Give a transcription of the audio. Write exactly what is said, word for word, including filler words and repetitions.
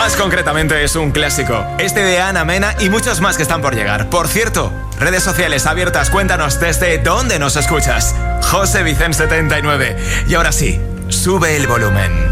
Más concretamente es un clásico. Este de Ana Mena y muchos más que están por llegar. Por cierto, redes sociales abiertas, cuéntanos desde dónde nos escuchas. José Vicente setenta y nueve. Y ahora sí, sube el volumen.